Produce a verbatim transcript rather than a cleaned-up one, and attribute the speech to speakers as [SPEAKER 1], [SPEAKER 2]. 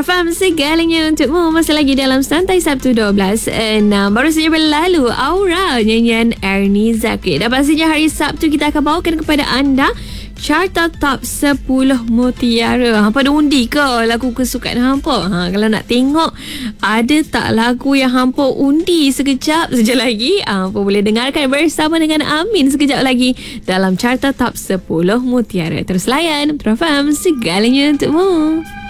[SPEAKER 1] Terfaham segalanya untukmu. Masih lagi dalam Santai Sabtu dua belas enam. Baru saja berlalu Aura nyanyian Ernie Zakri. Dan pastinya hari Sabtu kita akan bawakan kepada anda Carta Top sepuluh Mutiara. Hampa ada undi ke lagu kesukaan hampa? Ha, kalau nak tengok ada tak lagu yang hampa undi sekejap saja lagi, hampa boleh dengarkan bersama dengan Amin sekejap lagi dalam Carta Top sepuluh Mutiara. Terus layan Terfaham segalanya untukmu.